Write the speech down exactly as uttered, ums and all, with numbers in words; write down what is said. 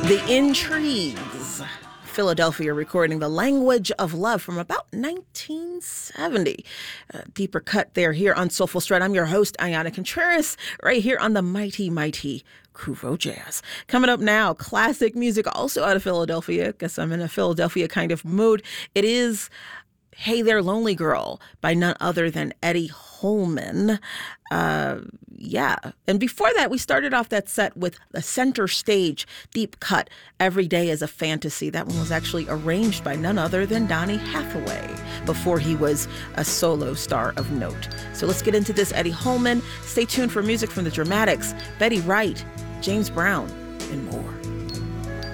The Intrigues, Philadelphia, recording The Language of Love from about nineteen seventy. A deeper cut there here on Soulful Strut. I'm your host, Ayana Contreras, right here on the mighty, mighty Kuvo Jazz. Coming up now, classic music also out of Philadelphia. Guess I'm in a Philadelphia kind of mood. It is Hey There, Lonely Girl by none other than Eddie Holman. Uh, yeah. And before that, we started off that set with the Center Stage deep cut, Every Day is a Fantasy. That one was actually arranged by none other than Donny Hathaway before he was a solo star of note. So let's get into this Eddie Holman. Stay tuned for music from the Dramatics, Betty Wright, James Brown, and more.